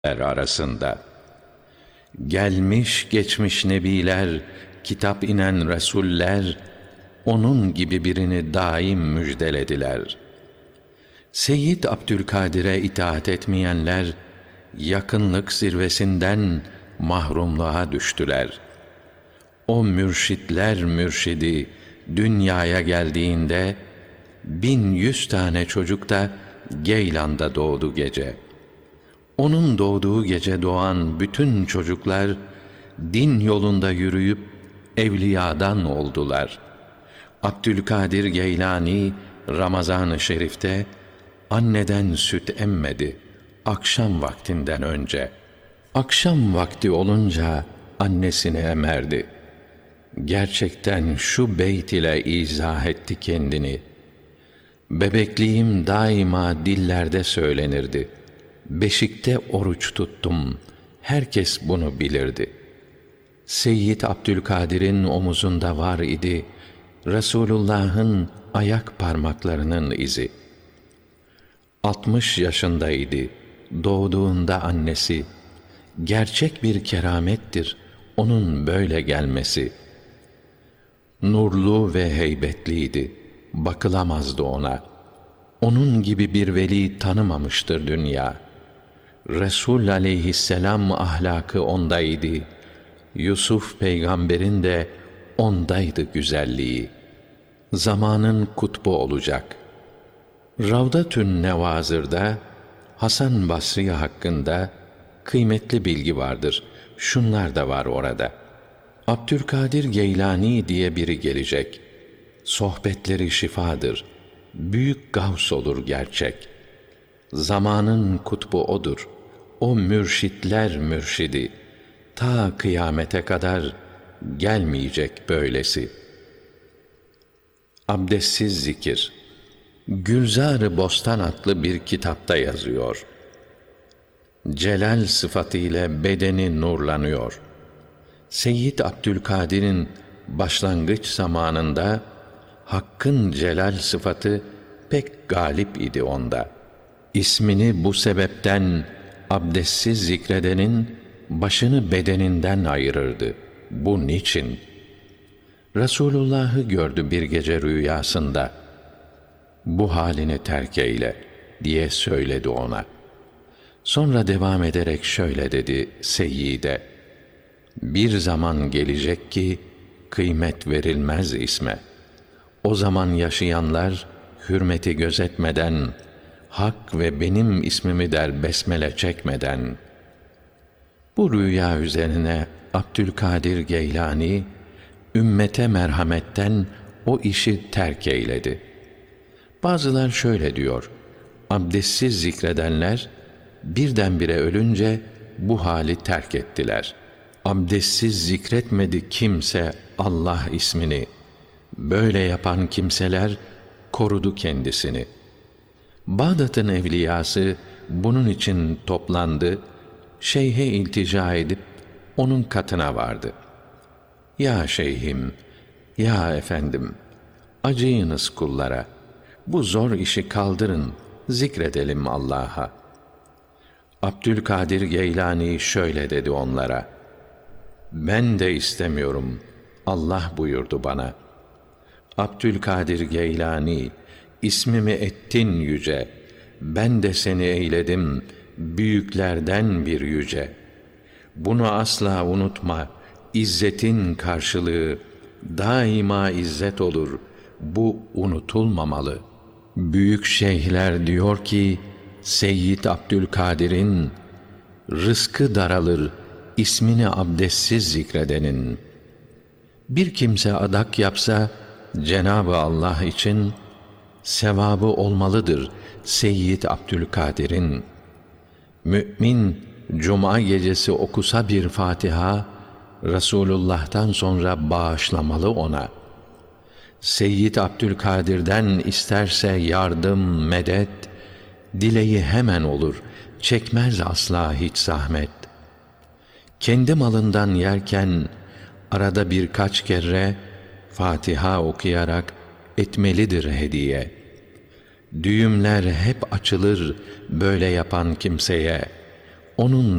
arasında. Gelmiş geçmiş nebiler, kitap inen resuller, onun gibi birini daim müjdelediler. Seyyid Abdülkadir'e itaat etmeyenler, yakınlık zirvesinden mahrumluğa düştüler. O mürşitler mürşidi dünyaya geldiğinde 1100 tane çocuk da Geylan'da doğdu gece. Onun doğduğu gece doğan bütün çocuklar din yolunda yürüyüp evliyadan oldular. Abdülkadir Geylani Ramazan-ı Şerif'te anneden süt emmedi akşam vaktinden önce. Akşam vakti olunca annesini emerdi. Gerçekten şu beyt ile izah etti kendini. Bebekliğim daima dillerde söylenirdi. Beşikte oruç tuttum. Herkes bunu bilirdi. Seyyid Abdülkadir'in omuzunda var idi Resulullah'ın ayak parmaklarının izi. 60 yaşındaydı doğduğunda annesi. Gerçek bir keramettir onun böyle gelmesi. Nurlu ve heybetliydi, bakılamazdı ona. Onun gibi bir veli tanımamıştır dünya. Resul aleyhisselam ahlakı ondaydı. Yusuf peygamberin de ondaydı güzelliği. Zamanın kutbu olacak. Ravdatün Nevazır'da Hasan Basri hakkında kıymetli bilgi vardır. Şunlar da var orada. Abdülkadir Geylani diye biri gelecek. Sohbetleri şifadır. Büyük gavs olur gerçek. Zamanın kutbu odur. O mürşitler mürşidi. Ta kıyamete kadar gelmeyecek böylesi. Abdestsiz zikir. Gülzar-ı Bostan adlı bir kitapta yazıyor. Celal sıfatı ile bedeni nurlanıyor. Seyyid Abdülkadir'in başlangıç zamanında Hakk'ın celal sıfatı pek galip idi onda. İsmini bu sebepten abdestsiz zikredenin başını bedeninden ayırırdı. Bu niçin? Resulullah'ı gördü bir gece rüyasında. Bu halini terk eyle diye söyledi ona. Sonra devam ederek şöyle dedi Seyyid'e: bir zaman gelecek ki kıymet verilmez isme. O zaman yaşayanlar hürmeti gözetmeden, Hak ve benim ismimi der besmele çekmeden. Bu rüya üzerine Abdülkadir Geylani ümmete merhametten o işi terk eyledi. Bazılar şöyle diyor: abdestsiz zikredenler birdenbire ölünce bu hali terk ettiler. Abdestsiz zikretmedi kimse Allah ismini. Böyle yapan kimseler korudu kendisini. Bağdat'ın evliyası bunun için toplandı, şeyhe iltica edip onun katına vardı. Ya şeyhim, ya efendim, acıyınız kullara, bu zor işi kaldırın, zikredelim Allah'a. Abdülkadir Geylani şöyle dedi onlara: ben de istemiyorum, Allah buyurdu bana. Abdülkadir Geylani, ismimi ettin yüce, ben de seni eyledim büyüklerden bir yüce. Bunu asla unutma, İzzetin karşılığı daima izzet olur, bu unutulmamalı. Büyük şeyhler diyor ki, Seyyid Abdülkadir'in rızkı daralır ismini abdestsiz zikredenin. Bir kimse adak yapsa Cenab-ı Allah için sevabı olmalıdır Seyyid Abdülkadir'in. Mü'min cuma gecesi okusa bir Fatiha, Resulullah'tan sonra bağışlamalı ona. Seyyid Abdülkadir'den isterse yardım, medet, dileği hemen olur, çekmez asla hiç zahmet. Kendi malından yerken arada birkaç kere Fatiha okuyarak etmelidir hediye. Düğümler hep açılır böyle yapan kimseye. onun